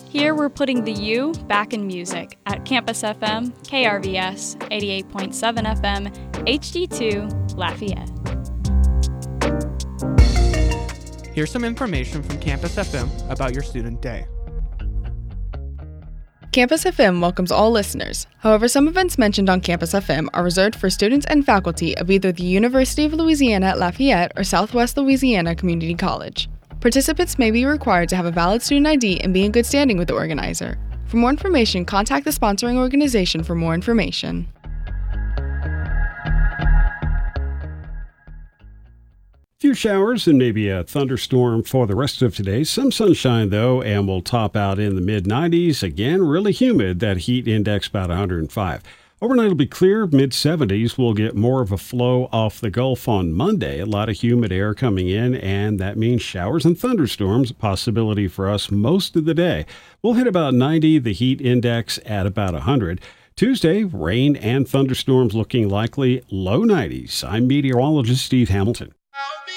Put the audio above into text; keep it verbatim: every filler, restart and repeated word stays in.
Here we're putting the U back in music at Campus F M, K R V S, eighty-eight point seven F M, H D two, Lafayette. Here's some information from Campus F M about your student day. Campus F M welcomes all listeners. However, some events mentioned on Campus F M are reserved for students and faculty of either the University of Louisiana at Lafayette or Southwest Louisiana Community College. Participants may be required to have a valid student I D and be in good standing with the organizer. For more information, contact the sponsoring organization for more information. Few showers and maybe a thunderstorm for the rest of today. Some sunshine, though, and we'll top out in the mid nineties. Again, really humid. That heat index about one hundred five. Overnight will be clear, mid seventies. We'll get more of a flow off the Gulf on Monday. A lot of humid air coming in, and that means showers and thunderstorms, a possibility for us most of the day. We'll hit about ninety, the heat index at about one hundred. Tuesday, rain and thunderstorms looking likely, low nineties. I'm meteorologist Steve Hamilton.